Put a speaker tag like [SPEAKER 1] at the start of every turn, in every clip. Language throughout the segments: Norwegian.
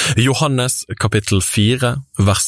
[SPEAKER 1] Johannes kapittel 4, vers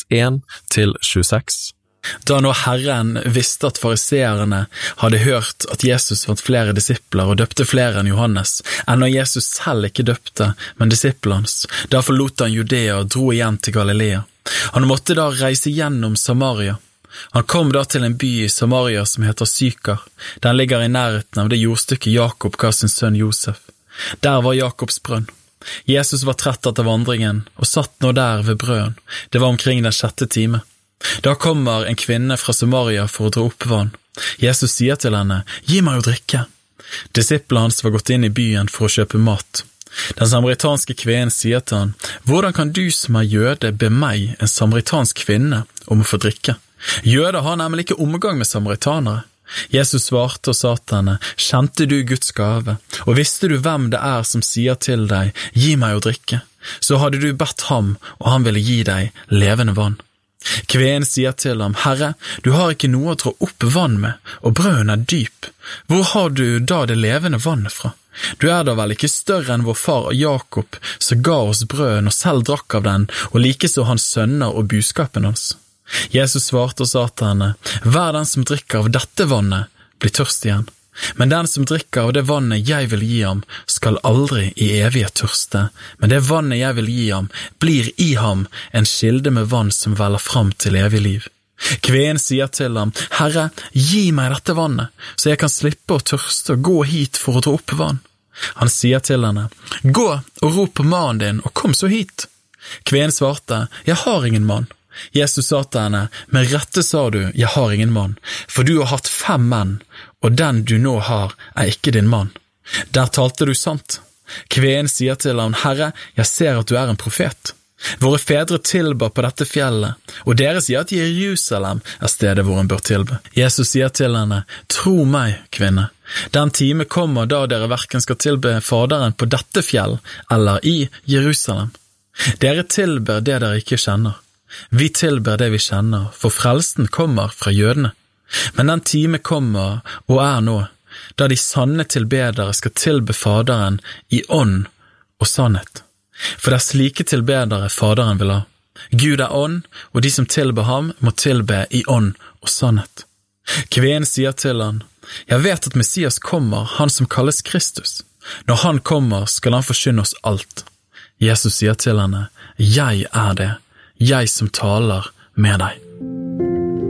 [SPEAKER 1] 1-26.
[SPEAKER 2] Da nå Herren visste at fariseerne hadde hørt at Jesus vant flere disipler og døpte flere enn Johannes, enn når Jesus selv ikke døpte, men disiplene hans, da forlot han Judea og dro igjen til Galilea. Han måtte da reise gjennom Samaria. Han kom da til en by i Samaria som heter Sykar. Den ligger i nærheten av det jordstykket Jakob ga sin sønn Josef. Der var Jakobs brønn. Jesus var trett etter vandringen, og satt nå der ved brønnen. Det var omkring den 6. time. Da kommer en kvinne fra Samaria for å dra opp vann. Jesus sier til henne, «Gi meg å drikke». Disiplene hans var gått inn i byen for å kjøpe mat. Den samaritanske kvinnen sier til han, «Hvordan kan du som er jøde be meg, en samaritansk kvinne, om å få drikke? Jøder har nemlig ikke omgang med samaritanere». Jesus svarte og sa til henne, «Kjente du Guds gave, og visste du hvem det er som sier til deg, gi meg å drikke, så hadde du bedt ham, og han ville gi deg levende vann». Kvinnen sier til ham, «Herre, du har ikke noe å dra opp vann med, og brønnen er dyp. Hvor har du da det levende vannet fra? Du er da vel ikke større enn vår far Jakob, som ga oss brøden og selv drakk av den, og likeså hans sønner og buskapen hans». Jesus svarte og sa til henne, «Hver den som drikker av dette vannet, blir tørst igjen. Men den som drikker av det vannet jeg vil gi ham, skal aldri i evighet tørste. Men det vannet jeg vil gi ham, blir i ham en kilde med vann som veller fram til evig liv». Kvinnen sier til ham, «Herre, gi meg dette vannet, så jeg kan slippe å tørste og gå hit for å dra opp vann». Han sier til henne, «Gå og rop på mannen din, og kom så hit». Kvinnen svarte, «Jeg har ingen mann». Jesus sa til henne, «Med rette sa du, jeg har ingen mann, for du har hatt 5 menn, og den du nå har er ikke din mann. Der talte du sant». Kvinnen sier til ham, «Herre, jeg ser at du er en profet. Våre fedre tilba på dette fjellet, og dere sier at Jerusalem er stedet hvor en bør tilbe». Jesus sier til henne, «Tro meg, kvinne, den time kommer da dere hverken skal tilbe Faderen på dette fjell eller i Jerusalem. Dere tilber det dere ikke kjenner. Vi tilber det vi kjenner, for frelsen kommer fra jødene. Men den time kommer, og er nå, da de sanne tilbedere skal tilbe Faderen i ånd og sannhet. For det er slike tilbedere Faderen vil ha. Gud er ånd, og de som tilber ham må tilbe i ånd og sannhet. Kvinnen sier til han, «Jeg vet at Messias kommer, han som kalles Kristus. Når han kommer, skal han forkynne oss alt». Jesus sier til henne, «Jeg er det, jeg som taler med deg».